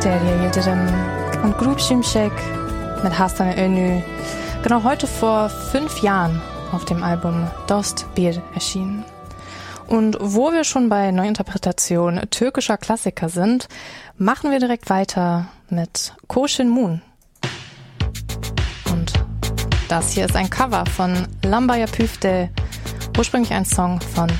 Derya Yildirim und Grup Şimşek mit Hasan Önü genau heute vor 5 Jahren auf dem Album Dost Bir erschienen. Und wo wir schon bei Neuinterpretation türkischer Klassiker sind, machen wir direkt weiter mit Koşun Moon. Und das hier ist ein Cover von Lamba Yapüfte, ursprünglich ein Song von